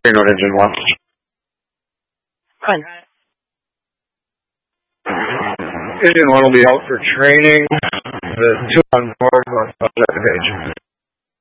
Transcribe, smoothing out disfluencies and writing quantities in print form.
Greenwood Engine 1. Fine. Engine 1 will be out for training. The 2 on board will stop that page.